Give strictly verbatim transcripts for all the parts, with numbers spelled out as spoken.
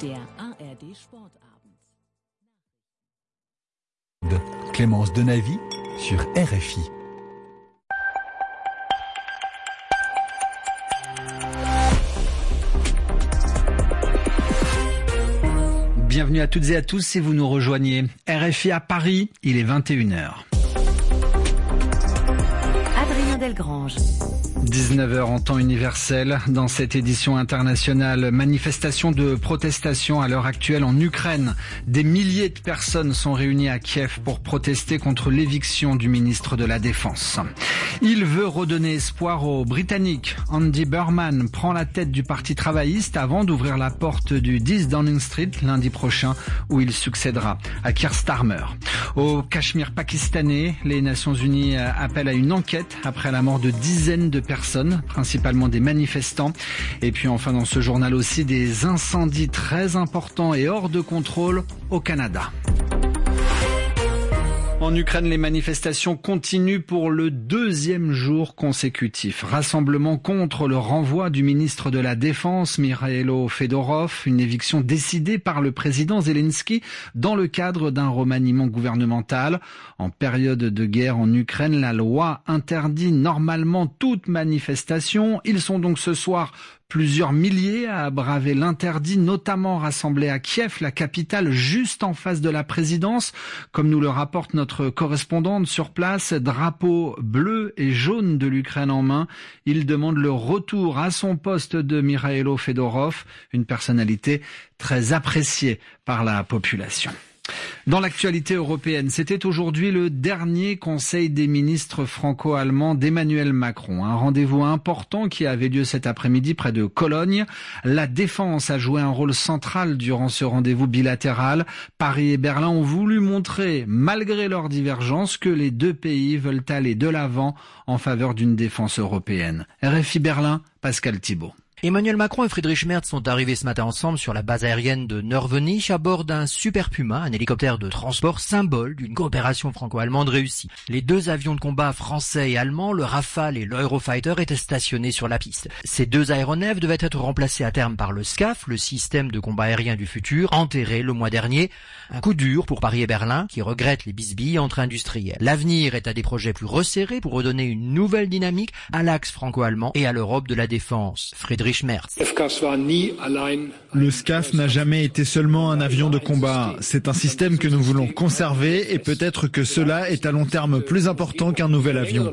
Der A R D Sportabend. Clémence Denavy sur R F I. Bienvenue à toutes et à tous si vous nous rejoignez. R F I à Paris, il est vingt et une heures. Adrien Delgrange. dix-neuf heures en temps universel. Dans cette édition internationale, manifestation de protestation à l'heure actuelle en Ukraine. Des milliers de personnes sont réunies à Kiev pour protester contre l'éviction du ministre de la Défense. Il veut redonner espoir aux Britanniques. Andy Burnham prend la tête du Parti travailliste avant d'ouvrir la porte du dix Downing Street lundi prochain où il succédera à Keir Starmer. Au Cachemire pakistanais, les Nations Unies appellent à une enquête après la mort de dizaines de personnes, principalement des manifestants. Et puis enfin dans ce journal aussi des incendies très importants et hors de contrôle au Canada. En Ukraine, les manifestations continuent pour le deuxième jour consécutif. Rassemblement contre le renvoi du ministre de la Défense, Mikhailo Fedorov, une éviction décidée par le président Zelensky dans le cadre d'un remaniement gouvernemental. En période de guerre en Ukraine, la loi interdit normalement toute manifestation. Ils sont donc ce soir plusieurs milliers à braver l'interdit, notamment rassemblés à Kiev, la capitale, juste en face de la présidence. Comme nous le rapporte notre correspondante sur place, drapeau bleu et jaune de l'Ukraine en main. Il demande le retour à son poste de Mikhailo Fedorov, une personnalité très appréciée par la population. Dans l'actualité européenne, c'était aujourd'hui le dernier conseil des ministres franco-allemands d'Emmanuel Macron. Un rendez-vous important qui avait lieu cet après-midi près de Cologne. La défense a joué un rôle central durant ce rendez-vous bilatéral. Paris et Berlin ont voulu montrer, malgré leurs divergences, que les deux pays veulent aller de l'avant en faveur d'une défense européenne. R F I Berlin, Pascal Thibault. Emmanuel Macron et Friedrich Merz sont arrivés ce matin ensemble sur la base aérienne de Nörvenich à bord d'un Super Puma, un hélicoptère de transport symbole d'une coopération franco-allemande réussie. Les deux avions de combat français et allemands, le Rafale et l'Eurofighter, étaient stationnés sur la piste. Ces deux aéronefs devaient être remplacés à terme par le S C A F, le système de combat aérien du futur, enterré le mois dernier. Un coup dur pour Paris et Berlin, qui regrettent les bisbilles entre industriels. L'avenir est à des projets plus resserrés pour redonner une nouvelle dynamique à l'axe franco-allemand et à l'Europe de la défense. Friedrich Merz. Le S C A F n'a jamais été seulement un avion de combat. C'est un système que nous voulons conserver et peut-être que cela est à long terme plus important qu'un nouvel avion.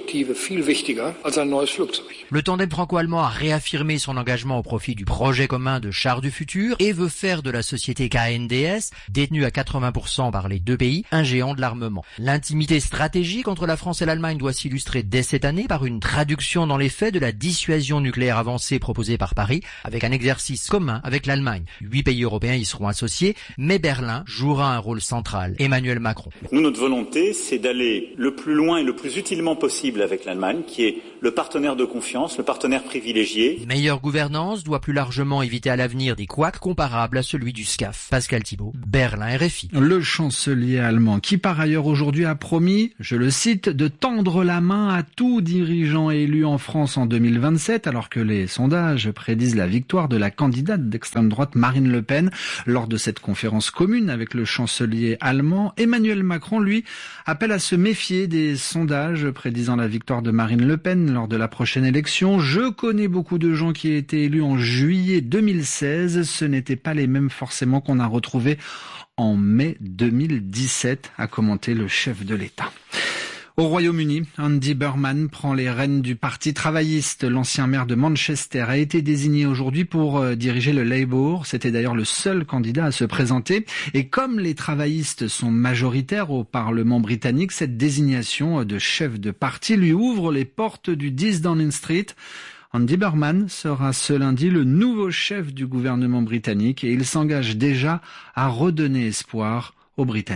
Le tandem franco-allemand a réaffirmé son engagement au profit du projet commun de chars du futur et veut faire de la société K N D S, détenue à quatre-vingts pour cent par les deux pays, un géant de l'armement. L'intimité stratégique entre la France et l'Allemagne doit s'illustrer dès cette année par une traduction dans les faits de la dissuasion nucléaire avancée proposée par Paris, avec un exercice commun avec l'Allemagne. Huit pays européens y seront associés, mais Berlin jouera un rôle central. Emmanuel Macron. Nous, notre volonté, c'est d'aller le plus loin et le plus utilement possible avec l'Allemagne, qui est le partenaire de confiance, le partenaire privilégié. Une meilleure gouvernance doit plus largement éviter à l'avenir des couacs comparables à celui du S C A F. Pascal Thibault, Berlin, R F I. Le chancelier allemand, qui par ailleurs aujourd'hui a promis, je le cite, de tendre la main à tout dirigeant élu en France en deux mille vingt-sept, alors que les sondages prédisent la victoire de la candidate d'extrême droite Marine Le Pen. Lors de cette conférence commune avec le chancelier allemand, Emmanuel Macron, lui, appelle à se méfier des sondages prédisant la victoire de Marine Le Pen lors de la prochaine élection. Je connais beaucoup de gens qui étaient élus en juillet deux mille seize. Ce n'étaient pas les mêmes forcément qu'on a retrouvés en mai deux mille dix-sept, a commenté le chef de l'État. Au Royaume-Uni, Andy Burnham prend les rênes du Parti travailliste. L'ancien maire de Manchester a été désigné aujourd'hui pour euh, diriger le Labour. C'était d'ailleurs le seul candidat à se présenter. Et comme les travaillistes sont majoritaires au Parlement britannique, cette désignation de chef de parti lui ouvre les portes du dix Downing Street. Andy Burnham sera ce lundi le nouveau chef du gouvernement britannique et il s'engage déjà à redonner espoir aux Britanniques.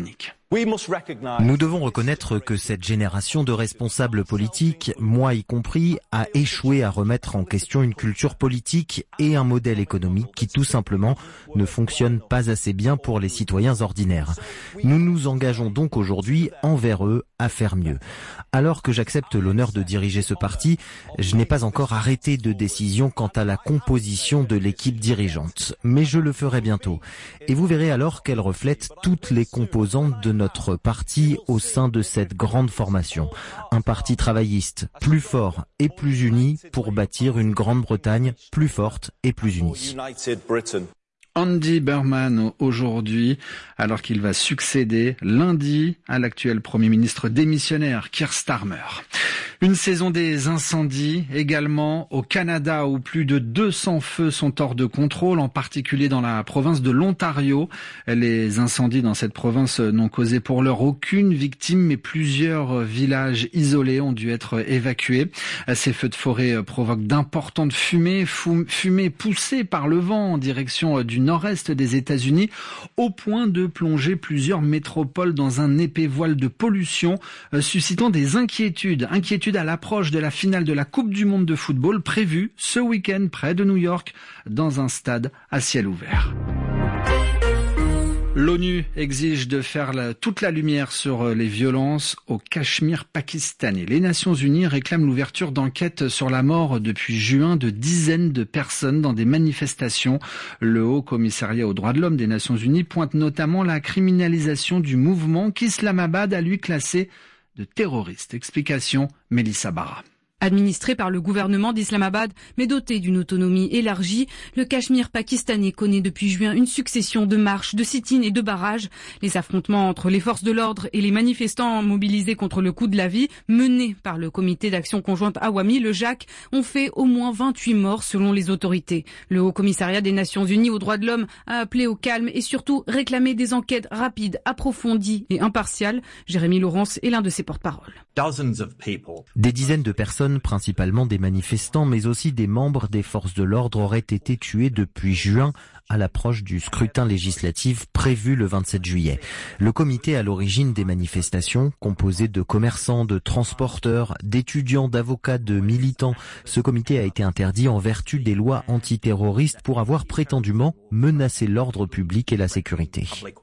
Nous devons reconnaître que cette génération de responsables politiques, moi y compris, a échoué à remettre en question une culture politique et un modèle économique qui tout simplement ne fonctionne pas assez bien pour les citoyens ordinaires. Nous nous engageons donc aujourd'hui envers eux à faire mieux. Alors que j'accepte l'honneur de diriger ce parti, je n'ai pas encore arrêté de décision quant à la composition de l'équipe dirigeante. Mais je le ferai bientôt. Et vous verrez alors qu'elle reflète toutes les composantes de notre parti au sein de cette grande formation. Un parti travailliste plus fort et plus uni pour bâtir une Grande-Bretagne plus forte et plus unie. Andy Burnham aujourd'hui, alors qu'il va succéder lundi à l'actuel Premier ministre démissionnaire Keir Starmer. Une saison des incendies également au Canada où plus de deux cents feux sont hors de contrôle, en particulier dans la province de l'Ontario. Les incendies dans cette province n'ont causé pour l'heure aucune victime, mais plusieurs villages isolés ont dû être évacués. Ces feux de forêt provoquent d'importantes fumées, fumées poussées par le vent en direction du nord-est des États-Unis, au point de plonger plusieurs métropoles dans un épais voile de pollution, suscitant des inquiétudes. Inquiétudes à l'approche de la finale de la Coupe du Monde de football prévue ce week-end près de New York dans un stade à ciel ouvert. L'ONU exige de faire la, toute la lumière sur les violences au Cachemire pakistanais. Les Nations Unies réclament l'ouverture d'enquêtes sur la mort depuis juin de dizaines de personnes dans des manifestations. Le Haut Commissariat aux droits de l'homme des Nations Unies pointe notamment la criminalisation du mouvement qu'Islamabad a lui classé de terroristes. Explication, Mélissa Barra. Administré par le gouvernement d'Islamabad, mais doté d'une autonomie élargie, le Cachemire pakistanais connaît depuis juin une succession de marches, de sit-ins et de barrages. Les affrontements entre les forces de l'ordre et les manifestants mobilisés contre le coût de la vie, menés par le comité d'action conjointe Awami, le J A C, ont fait au moins vingt-huit morts selon les autorités. Le Haut Commissariat des Nations Unies aux droits de l'homme a appelé au calme et surtout réclamé des enquêtes rapides, approfondies et impartiales. Jérémy Laurence est l'un de ses porte-parole. Des dizaines de personnes, principalement des manifestants, mais aussi des membres des forces de l'ordre, auraient été tués depuis juin à l'approche du scrutin législatif prévu le vingt-sept juillet. Le comité à l'origine des manifestations, composé de commerçants, de transporteurs, d'étudiants, d'avocats, de militants, ce comité a été interdit en vertu des lois antiterroristes pour avoir prétendument menacé l'ordre public et la sécurité.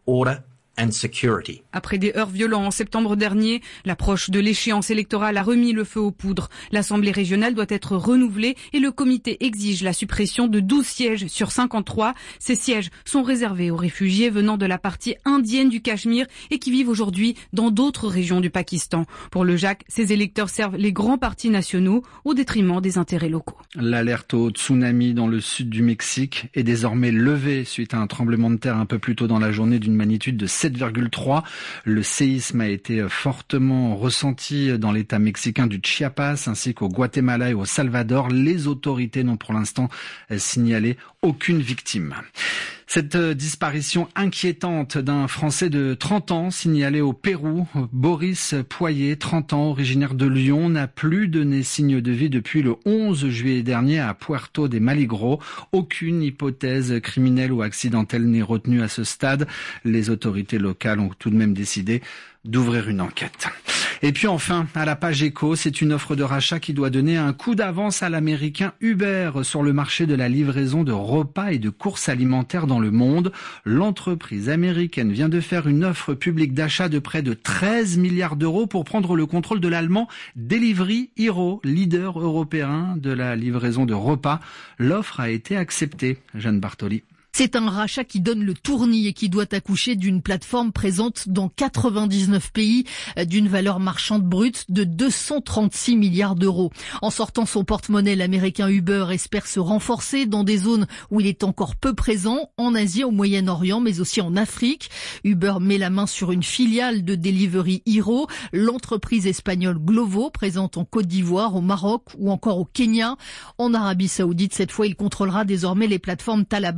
Après des heurts violents en septembre dernier, l'approche de l'échéance électorale a remis le feu aux poudres. L'Assemblée régionale doit être renouvelée et le comité exige la suppression de douze sièges sur cinquante-trois. Ces sièges sont réservés aux réfugiés venant de la partie indienne du Cachemire et qui vivent aujourd'hui dans d'autres régions du Pakistan. Pour le J A C, ces électeurs servent les grands partis nationaux au détriment des intérêts locaux. L'alerte au tsunami dans le sud du Mexique est désormais levée suite à un tremblement de terre un peu plus tôt dans la journée d'une magnitude de sept virgule trois. Le séisme a été fortement ressenti dans l'état mexicain du Chiapas ainsi qu'au Guatemala et au Salvador. Les autorités n'ont pour l'instant signalé aucune victime. Cette disparition inquiétante d'un Français de trente ans signalé au Pérou, Boris Poyer, trente ans, originaire de Lyon, n'a plus donné signe de vie depuis le onze juillet dernier à Puerto de Maligro. Aucune hypothèse criminelle ou accidentelle n'est retenue à ce stade. Les autorités locales ont tout de même décidé d'ouvrir une enquête. Et puis enfin, à la page éco, c'est une offre de rachat qui doit donner un coup d'avance à l'américain Uber sur le marché de la livraison de repas et de courses alimentaires dans le monde. L'entreprise américaine vient de faire une offre publique d'achat de près de treize milliards d'euros pour prendre le contrôle de l'allemand Delivery Hero, leader européen de la livraison de repas. L'offre a été acceptée. Jeanne Bartoli. C'est un rachat qui donne le tournis et qui doit accoucher d'une plateforme présente dans quatre-vingt-dix-neuf pays d'une valeur marchande brute de deux cent trente-six milliards d'euros. En sortant son porte-monnaie, l'américain Uber espère se renforcer dans des zones où il est encore peu présent, en Asie, au Moyen-Orient, mais aussi en Afrique. Uber met la main sur une filiale de Delivery Hero, l'entreprise espagnole Glovo, présente en Côte d'Ivoire, au Maroc ou encore au Kenya. En Arabie Saoudite, cette fois, il contrôlera désormais les plateformes Talabat et Hunger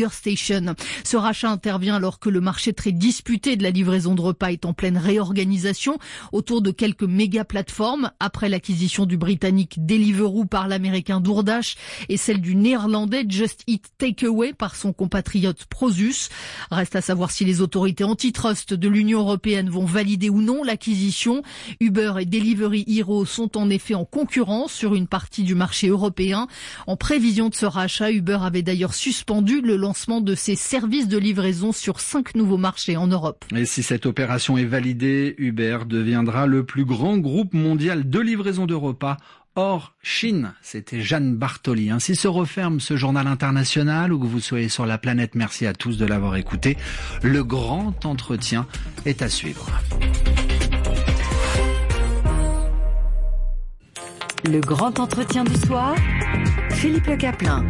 Burger Station. Ce rachat intervient alors que le marché très disputé de la livraison de repas est en pleine réorganisation autour de quelques méga plateformes après l'acquisition du britannique Deliveroo par l'américain DoorDash et celle du néerlandais Just Eat Takeaway par son compatriote Prosus. Reste à savoir si les autorités antitrust de l'Union européenne vont valider ou non l'acquisition. Uber et Delivery Hero sont en effet en concurrence sur une partie du marché européen. En prévision de ce rachat, Uber avait d'ailleurs suspendu le lancement de ses services de livraison sur cinq nouveaux marchés en Europe. Et si cette opération est validée, Uber deviendra le plus grand groupe mondial de livraison de repas hors Chine. C'était Jeanne Bartoli. Ainsi se referme ce journal international. Où que vous soyez sur la planète, merci à tous de l'avoir écouté. Le grand entretien est à suivre. Le grand entretien du soir, Philippe Le Caplin.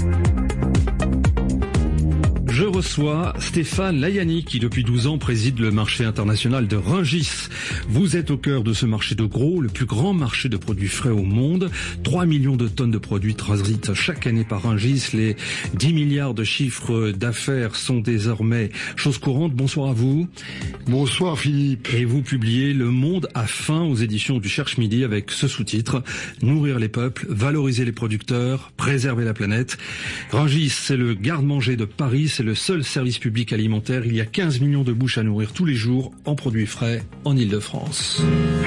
Je reçois Stéphane Layani qui depuis douze ans préside le marché international de Rungis. Vous êtes au cœur de ce marché de gros, le plus grand marché de produits frais au monde. trois millions de tonnes de produits transitent chaque année par Rungis. Les dix milliards de chiffres d'affaires sont désormais chose courante. Bonsoir à vous. Bonsoir Philippe. Et vous publiez Le Monde a faim aux éditions du Cherche Midi avec ce sous-titre: Nourrir les peuples, valoriser les producteurs, préserver la planète. Rungis, c'est le garde-manger de Paris, c'est le seul service public alimentaire. Il y a quinze millions de bouches à nourrir tous les jours en produits frais en Île-de-France.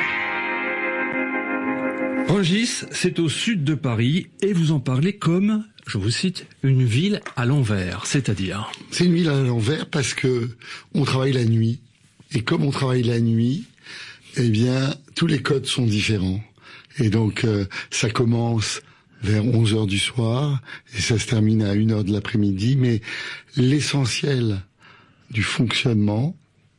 Rungis, c'est au sud de Paris et vous en parlez comme, je vous cite, une ville à l'envers, c'est-à-dire? C'est une ville à l'envers parce que on travaille la nuit. Et comme on travaille la nuit, eh bien, tous les codes sont différents. Et donc, euh, ça commence vers onze heures du soir, et ça se termine à une heure de l'après-midi, mais l'essentiel du fonctionnement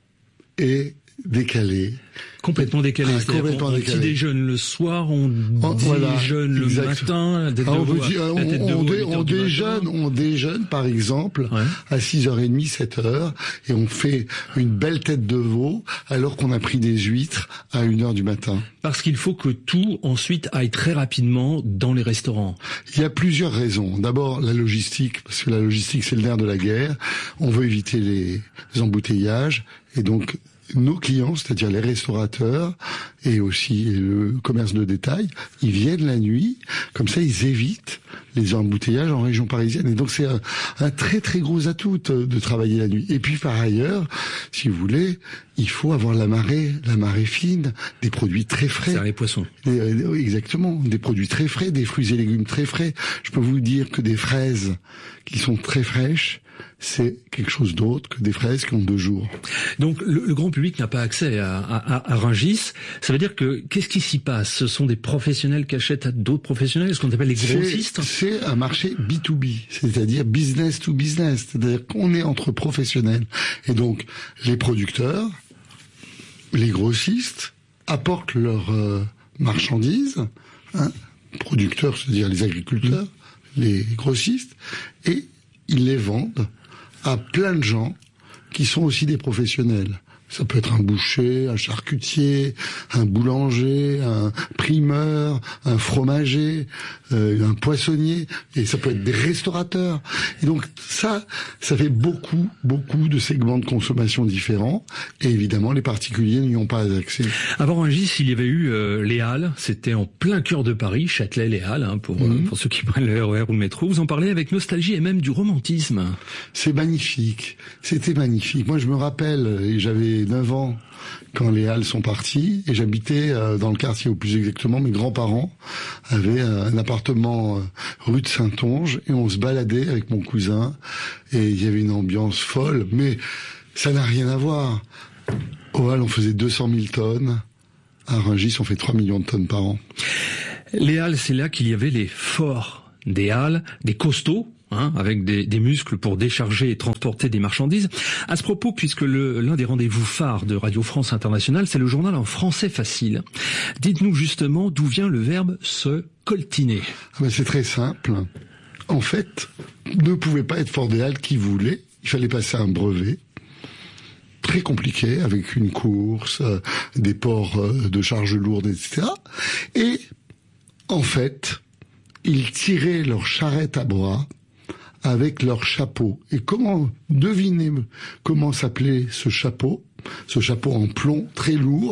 est décalé. Complètement décalé. Ah, complètement on, décalé. On déjeune le soir, on oh, déjeune voilà, le matin, la tête ah, de on, veau, dit, la on, tête de on, veau dé, on déjeune, on déjeune par exemple ouais. à six heures trente, sept heures, et on fait une belle tête de veau alors qu'on a pris des huîtres à une heure du matin. Parce qu'il faut que tout ensuite aille très rapidement dans les restaurants. Il y a plusieurs raisons. D'abord la logistique, parce que la logistique c'est le nerf de la guerre. On veut éviter les embouteillages et donc nos clients, c'est-à-dire les restaurateurs et aussi le commerce de détail, ils viennent la nuit, comme ça ils évitent les embouteillages en région parisienne. Et donc c'est un, un très très gros atout de, de travailler la nuit. Et puis par ailleurs, si vous voulez, il faut avoir la marée, la marée fine, des produits très frais. C'est les poissons. Des, euh, exactement, des produits très frais, des fruits et légumes très frais. Je peux vous dire que des fraises qui sont très fraîches, c'est quelque chose d'autre que des fraises qui ont deux jours. Donc le, le grand public n'a pas accès à, à, à Rungis. Ça veut dire que qu'est-ce qui s'y passe? Ce sont des professionnels qui achètent à d'autres professionnels, ce qu'on appelle les grossistes. C'est un marché B deux B, c'est-à-dire business to business, c'est-à-dire qu'on est entre professionnels. Et donc les producteurs, les grossistes apportent leurs euh, marchandises, hein, producteurs, c'est-à-dire les agriculteurs, mmh. les grossistes, et ils les vendent à plein de gens qui sont aussi des professionnels. Ça peut être un boucher, un charcutier, un boulanger, un primeur, un fromager, euh, un poissonnier, et ça peut être des restaurateurs. Et donc ça, ça fait beaucoup, beaucoup de segments de consommation différents, et évidemment les particuliers n'y ont pas accès. Avant Rungis, il y avait eu euh, les Halles, c'était en plein cœur de Paris, Châtelet, les Halles, hein, pour, mmh. euh, pour ceux qui prennent le R E R ou le métro. Vous en parlez avec nostalgie et même du romantisme. C'est magnifique, c'était magnifique. Moi je me rappelle, et j'avais neuf ans quand les Halles sont partis, et j'habitais euh, dans le quartier, ou plus exactement mes grands-parents avaient euh, un appartement euh, rue de Saintonge, et on se baladait avec mon cousin, et il y avait une ambiance folle, mais ça n'a rien à voir. Aux Halles on faisait deux cent mille tonnes, à Rungis on fait trois millions de tonnes par an. Les Halles, c'est là qu'il y avait les forts des Halles, des costauds, Hein, avec des, des muscles pour décharger et transporter des marchandises. À ce propos, puisque le, l'un des rendez-vous phares de Radio France Internationale, c'est le journal en français facile. Dites-nous justement d'où vient le verbe se coltiner. Ah ben c'est très simple. En fait, ne pouvait pas être Fort des Halles qui voulait. Il fallait passer un brevet. Très compliqué, avec une course, euh, des ports euh, de charges lourdes, et cetera. Et, en fait, ils tiraient leur charrette à bras avec leur chapeau. Et comment, devinez comment s'appelait ce chapeau, ce chapeau en plomb très lourd,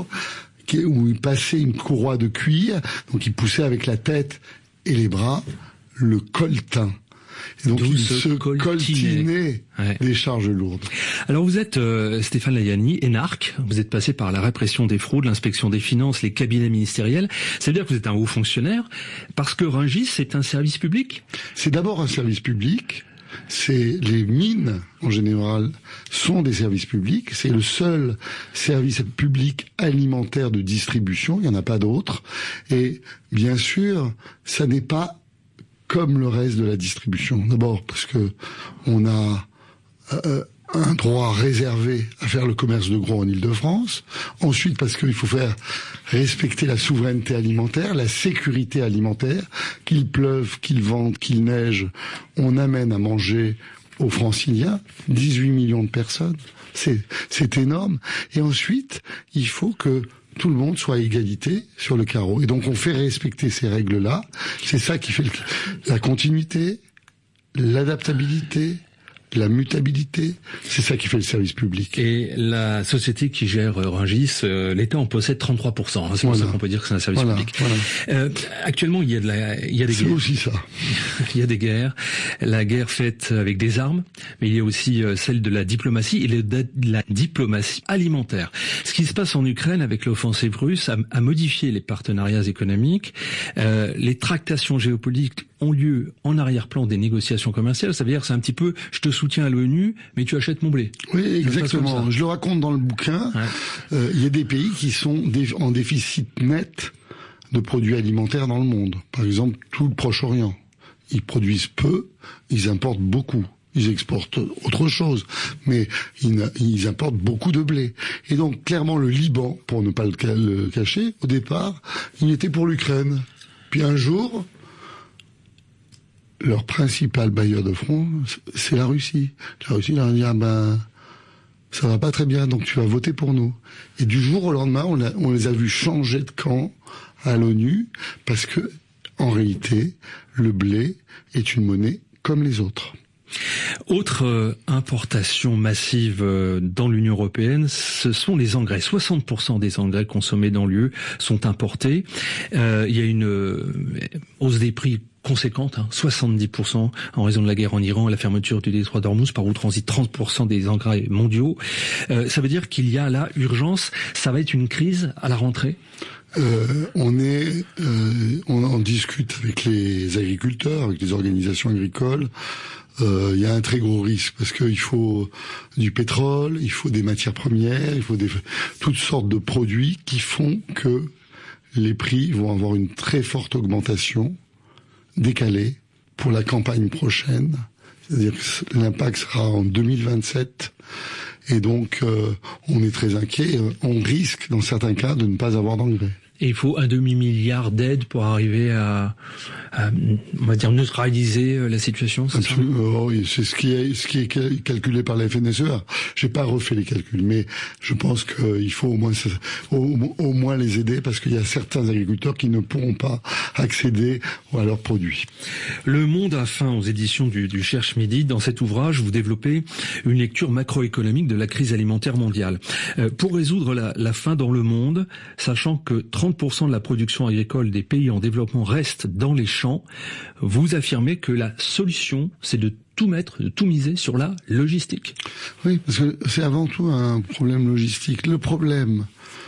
où il passait une courroie de cuir, donc il poussait avec la tête et les bras, le coltin. Et donc il se coltinait ouais. des charges lourdes. Alors vous êtes euh, Stéphane Layani, énarque, vous êtes passé par la répression des fraudes, l'inspection des finances, les cabinets ministériels. Ça veut dire que vous êtes un haut fonctionnaire, parce que Rungis, c'est un service public ? C'est d'abord un service public. C'est les mines, en général, sont des services publics. C'est le seul service public alimentaire de distribution. Il n'y en a pas d'autres. Et bien sûr, ça n'est pas comme le reste de la distribution. D'abord parce que on a euh, un droit réservé à faire le commerce de gros en Île-de-France. Ensuite parce qu'il faut faire respecter la souveraineté alimentaire, la sécurité alimentaire. Qu'il pleuve, qu'il vente, qu'il neige, on amène à manger aux Franciliens dix-huit millions de personnes. C'est, c'est énorme. Et ensuite, il faut que tout le monde soit à égalité sur le carreau. Et donc on fait respecter ces règles-là. C'est ça qui fait le, la continuité, l'adaptabilité, la mutabilité. C'est ça qui fait le service public. Et la société qui gère Rungis, euh, l'État en possède trente-trois pour cent. Hein, c'est voilà. pour ça qu'on peut dire que c'est un service voilà, public. Voilà. Euh, actuellement, il y a de la, il y a des c'est guerres. C'est aussi ça. Il y a des guerres. La guerre faite avec des armes, mais il y a aussi euh, celle de la diplomatie et le, de la diplomatie alimentaire. Ce qui se passe en Ukraine avec l'offensive russe a, a modifié les partenariats économiques. Euh, les tractations géopolitiques ont lieu en arrière-plan des négociations commerciales. Ça veut dire que c'est un petit peu, je te soutiens à l'ONU, mais tu achètes mon blé. Oui, exactement. Je le raconte dans le bouquin. Ouais. Euh, il y a des pays qui sont en déficit net de produits alimentaires dans le monde. Par exemple, tout le Proche-Orient. Ils produisent peu, ils importent beaucoup. Ils exportent autre chose, mais ils, ils importent beaucoup de blé. Et donc, clairement, le Liban, pour ne pas le cacher, au départ, il était pour l'Ukraine. Puis un jour, leur principal bailleur de fonds, c'est la Russie. La Russie leur a dit, ah ben, ça va pas très bien, donc tu vas voter pour nous. Et du jour au lendemain, on, a, on les a vus changer de camp à l'ONU, parce que, en réalité, le blé est une monnaie comme les autres. Autre euh, importation massive euh, dans l'Union européenne, ce sont les engrais. soixante pour cent des engrais consommés dans l'U E sont importés. Euh, il y a une euh, hausse des prix conséquente, hein, soixante-dix pour cent en raison de la guerre en Iran, la fermeture du détroit d'Ormuz, par où transitent trente pour cent des engrais mondiaux. Euh, ça veut dire qu'il y a là urgence. Ça va être une crise à la rentrée. Euh, on est, euh, on en discute avec les agriculteurs, avec les organisations agricoles. Euh, il y a un très gros risque parce qu'il faut du pétrole, il faut des matières premières, il faut des, toutes sortes de produits qui font que les prix vont avoir une très forte augmentation décalée pour la campagne prochaine. C'est-à-dire que l'impact sera en deux mille vingt-sept. Et donc, euh, on est très inquiet. On risque, dans certains cas, de ne pas avoir d'engrais. Et il faut un demi-milliard d'aides pour arriver à, à, on va dire, neutraliser la situation, c'est Absolument, ça oh oui, c'est ce qui est, ce qui est calculé par la F N S E A. J'ai pas refait les calculs, mais je pense qu'il faut au moins, au, au moins les aider parce qu'il y a certains agriculteurs qui ne pourront pas accéder à leurs produits. Le Monde a faim aux éditions du, du Cherche Midi. Dans cet ouvrage, vous développez une lecture macroéconomique de la crise alimentaire mondiale. Euh, pour résoudre la, la faim dans le monde, sachant que trente pour cent de la production agricole des pays en développement reste dans les champs, vous affirmez que la solution, c'est de tout mettre, de tout miser sur la logistique. Oui, parce que c'est avant tout un problème logistique. Le problème,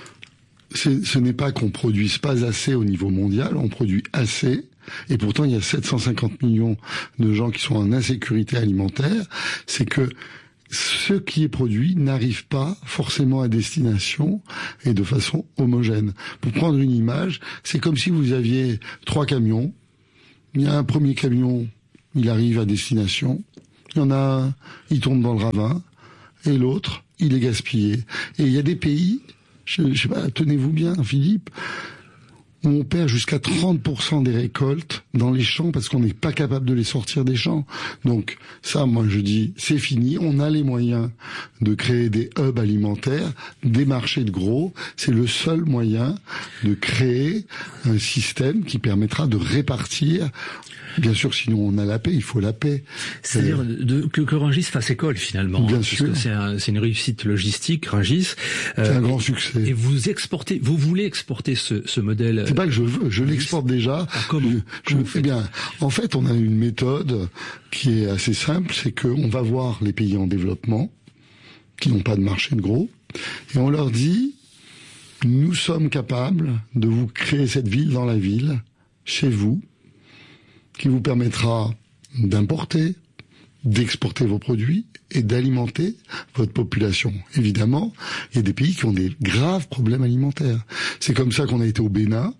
c'est, ce n'est pas qu'on produise pas assez au niveau mondial, on produit assez. Et pourtant, il y a sept cent cinquante millions de gens qui sont en insécurité alimentaire. C'est que ce qui est produit n'arrive pas forcément à destination et de façon homogène. Pour prendre une image, c'est comme si vous aviez trois camions. Il y a un premier camion, il arrive à destination. Il y en a un, il tombe dans le ravin. Et l'autre, il est gaspillé. Et il y a des pays, je, je sais pas, tenez-vous bien, Philippe, où on perd jusqu'à trente pour cent des récoltes dans les champs parce qu'on n'est pas capable de les sortir des champs. Donc ça, moi je dis, c'est fini. On a les moyens de créer des hubs alimentaires, des marchés de gros. C'est le seul moyen de créer un système qui permettra de répartir Bien sûr, sinon on a la paix, il faut la paix. C'est-à-dire de, que, que Rungis fasse école finalement. Bien hein, sûr. Parce que c'est, un, c'est une réussite logistique, Rungis. Euh, c'est un grand succès. Et vous exportez, vous voulez exporter ce, ce modèle. C'est pas que je veux, je l'exporte déjà. Ah, comment, je, comment je, eh bien, en fait, on a une méthode qui est assez simple, c'est qu'on va voir les pays en développement, qui n'ont pas de marché de gros, et on leur dit, nous sommes capables de vous créer cette ville dans la ville, chez vous, qui vous permettra d'importer, d'exporter vos produits et d'alimenter votre population. Évidemment, il y a des pays qui ont des graves problèmes alimentaires. C'est comme ça qu'on a été au Bénin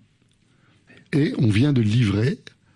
et on vient de livrer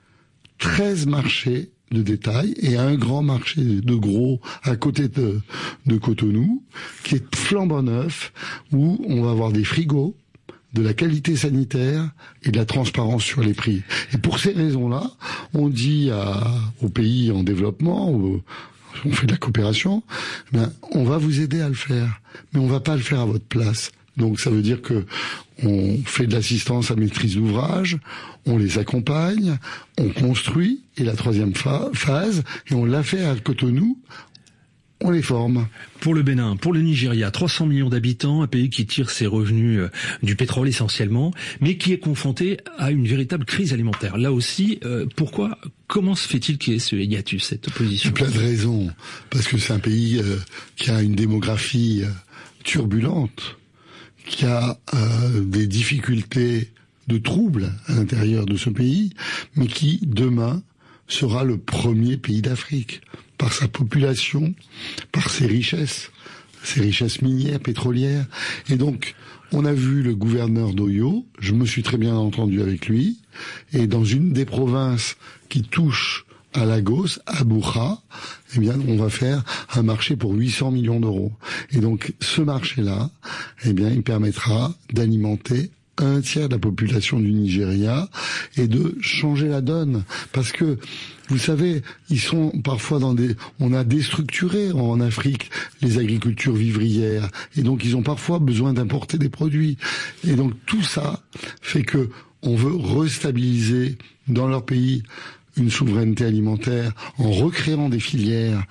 treize marchés de détail et un grand marché de gros à côté de, de Cotonou qui est flambant neuf où on va avoir des frigos, de la qualité sanitaire et de la transparence sur les prix. Et pour ces raisons-là, on dit à, aux pays en développement, où on fait de la coopération, ben, on va vous aider à le faire, mais on va pas le faire à votre place. Donc ça veut dire que on fait de l'assistance à maîtrise d'ouvrage, on les accompagne, on construit, et la troisième fa- phase, et on l'a fait à Cotonou, on les forme. Pour le Bénin, pour le Nigeria, trois cents millions d'habitants, un pays qui tire ses revenus euh, du pétrole essentiellement, mais qui est confronté à une véritable crise alimentaire. Là aussi, euh, pourquoi, comment se fait-il qu'il y ait ce hiatus, cette opposition ? Il y a plein de raisons. Parce que c'est un pays euh, qui a une démographie euh, turbulente, qui a euh, des difficultés de troubles à l'intérieur de ce pays, mais qui, demain, sera le premier pays d'Afrique, par sa population, par ses richesses, ses richesses minières, pétrolières. Et donc, on a vu le gouverneur d'Oyo, je me suis très bien entendu avec lui, et dans une des provinces qui touche à Lagos, à Buja, eh bien, on va faire un marché pour huit cents millions d'euros. Et donc, ce marché-là, eh bien, il permettra d'alimenter un tiers de la population du Nigeria et de changer la donne. Parce que, vous savez, ils sont parfois dans des... On a déstructuré en Afrique les agricultures vivrières. Et donc, ils ont parfois besoin d'importer des produits. Et donc, tout ça fait que on veut restabiliser dans leur pays une souveraineté alimentaire en recréant des filières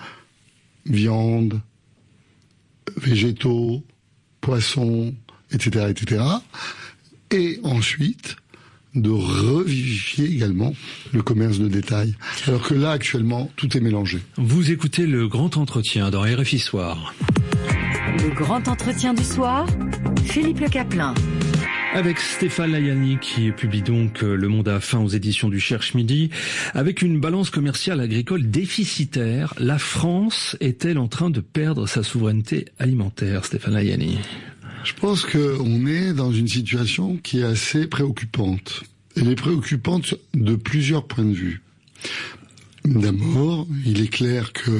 viande, végétaux, poissons, et cetera, et cetera. Et ensuite, de revivifier également le commerce de détail. Alors que là, actuellement, tout est mélangé. Vous écoutez le grand entretien dans R F I Soir. Le grand entretien du soir, Philippe Le Caplin. Avec Stéphane Layani qui publie donc Le Monde à faim aux éditions du Cherche Midi. Avec une balance commerciale agricole déficitaire, la France est-elle en train de perdre sa souveraineté alimentaire, Stéphane Layani ? Je pense qu'on est dans une situation qui est assez préoccupante. Elle est préoccupante de plusieurs points de vue. D'abord, il est clair que,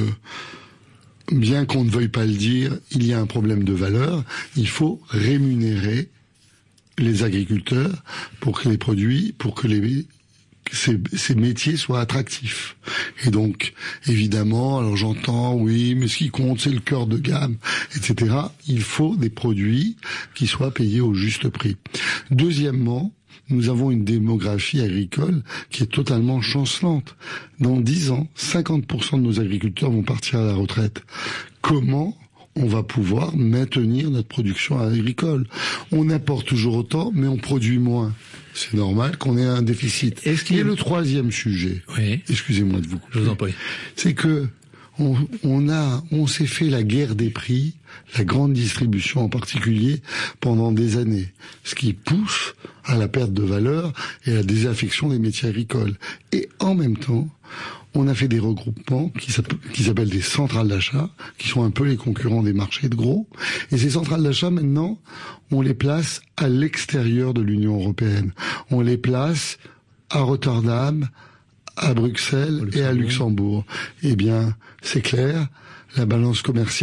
bien qu'on ne veuille pas le dire, il y a un problème de valeur. Il faut rémunérer les agriculteurs pour que les produits, pour que les Ces, ces métiers soient attractifs. Et donc, évidemment, alors j'entends, oui, mais ce qui compte, c'est le cœur de gamme, et cetera. Il faut des produits qui soient payés au juste prix. Deuxièmement, nous avons une démographie agricole qui est totalement chancelante. Dans dix ans, cinquante pour cent de nos agriculteurs vont partir à la retraite. Comment on va pouvoir maintenir notre production agricole? On importe toujours autant, mais on produit moins. C'est normal qu'on ait un déficit. Est-ce qu'il y a... Et le troisième sujet, oui. Excusez-moi de vous couper, je vous en prie, c'est que on, on a, on s'est fait la guerre des prix, la grande distribution en particulier, pendant des années, ce qui pousse à la perte de valeur et à la désaffection des métiers agricoles. Et en même temps, on a fait des regroupements qui s'appellent des centrales d'achat, qui sont un peu les concurrents des marchés de gros. Et ces centrales d'achat, maintenant, on les place à l'extérieur de l'Union européenne. On les place à Rotterdam, à Bruxelles et à Luxembourg. Eh bien, c'est clair, la balance commerciale